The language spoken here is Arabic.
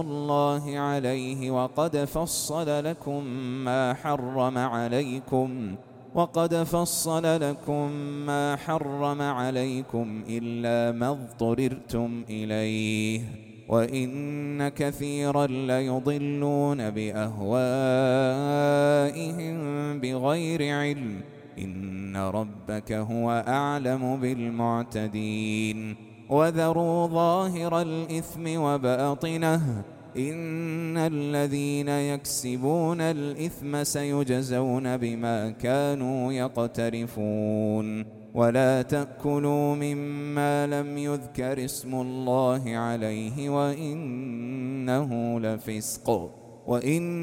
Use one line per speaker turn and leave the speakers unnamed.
الله عليه وقد فصل لكم ما حرم عليكم إلا ما اضطررتم إليه، وإن كثيرا ليضلون بأهوائهم بغير علم، إن ربك هو أعلم بالمعتدين. وذروا ظاهر الإثم وباطنه، إن الذين يكسبون الإثم سيجزون بما كانوا يقترفون. ولا تأكلوا مما لم يذكر اسم الله عليه وإنه لفسق.